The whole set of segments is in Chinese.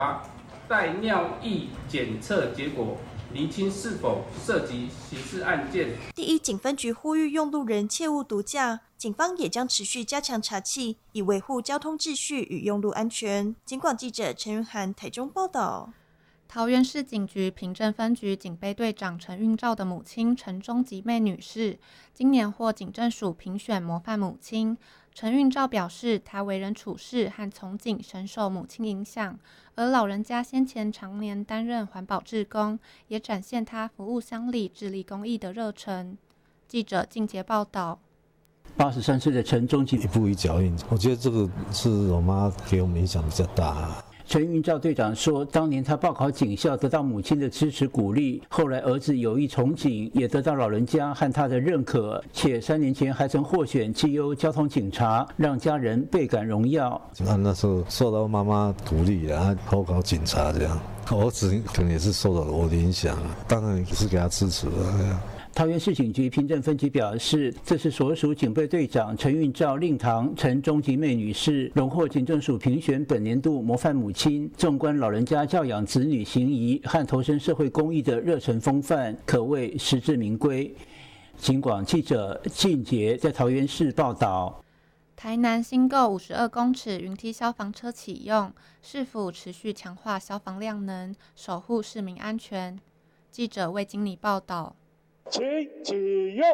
待尿液检测结果厘清是否涉及刑事案件。 第一警分局呼吁用路人切勿毒驾，警方也将持续加强查缉，以维护交通秩序与用路安全。警广记者陈云涵台中报道。 桃园市警局平镇分局警备队长陈运照的母亲陈中吉妹女士，今年获警政署评选模范母亲。陈运照表示，她为人处事和从警深受母亲影响，而老人家先前常年担任环保志工，也展现她服务乡里、致力公益的热忱。记者靳杰报道。 83岁的陈中吉一步一脚印，我觉得这个是我妈给我们影响比较大。 陈运照队长说，当年他报考警校，得到母亲的支持鼓励，后来儿子有意从警，也得到老人家和他的认可，且3年前还曾获选绩优交通警察，让家人倍感荣耀。 那时候受到妈妈鼓励啊，报考警察这样，儿子可能也是受到我的影响，当然也是给他支持的。 桃园市警局平镇分局表示，这是所属警备队长陈运照令堂陈中吉妹女士荣获警政署评选本年度模范母亲，纵观老人家教养子女行仪和投身社会公益的热忱风范，可谓实至名归。警广记者靳杰在桃园市报道。 台南新购52公尺云梯消防车启用，市府持续强化消防量能，守护市民安全。记者魏经理报道。 请启用。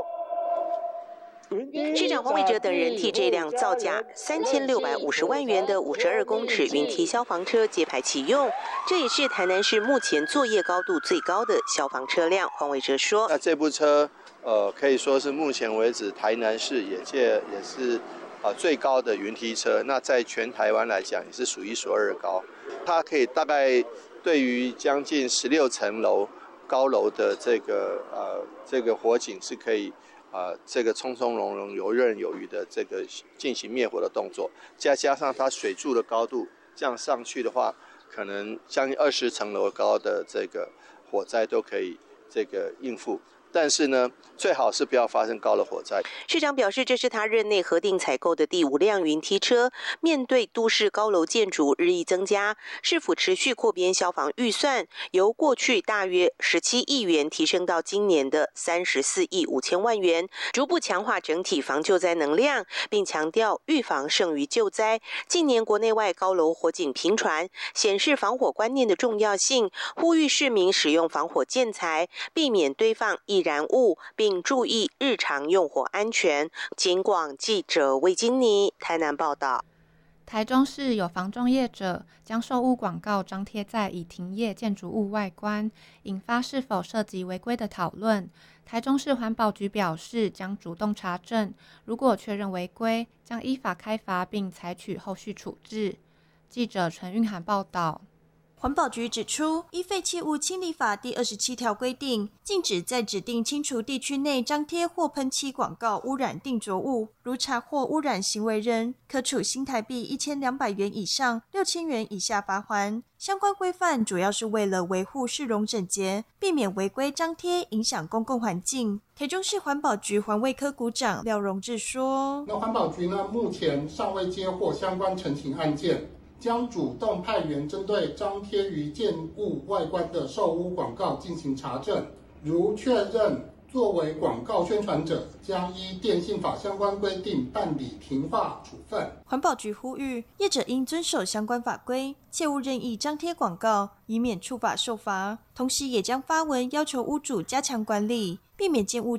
市长黄伟哲等人替这辆造价3650万元的52公尺云梯消防车揭牌启用，这也是台南市目前作业高度最高的消防车辆。黄伟哲说：“ 那这部车，可以说是目前为止台南市也是最高的云梯车。那在全台湾来讲，也是数1数2的高。它可以大概对于将近16层楼高楼的这个火警是可以。”这个从从容容、游刃有余的这个进行灭火的动作，加上它水柱的高度，这样上去的话，可能将近20层楼高的这个火灾都可以这个应付。但是呢，最好是不要发生高的火灾。 市长表示，这是他任内核定采购的第5辆云梯车。面对都市高楼建筑日益增加，市府持续扩编消防预算，由过去大约17亿元提升到今年的34亿5千万元，逐步强化整体防救灾能量，并强调预防胜于救灾。近年国内外高楼火警频传，显示防火观念的重要性，呼吁市民使用防火建材，避免堆放易燃物，并注意日常用火安全。警广记者魏金妮台南报道。 台中市有房仲业者将售屋广告张贴在已停业建筑物外观，引发是否涉及违规的讨论。台中市环保局表示，将主动查证，如果确认违规，将依法开罚并采取后续处置。记者陈韵涵报道。 环保局指出，依废弃物清理法第27条规定，禁止在指定清除地区内张贴或喷漆广告污染定着物，如查获污染行为人，可处新台币1200元以上6000元以下罚锾。相关规范主要是为了维护市容整洁，避免违规张贴影响公共环境。台中市环保局环卫科股长廖荣志说：“ 那环保局呢，目前尚未接获相关陈情案件。”将主动派员针对张贴于建物外观的售屋广告进行查证，如确认作为广告宣传者，将依电信法相关规定办理停话处分。 环保局呼吁业者应遵守相关法规，切勿任意张贴广告，以免触法受罚。同时，也将发文要求屋主加强管理，避免建物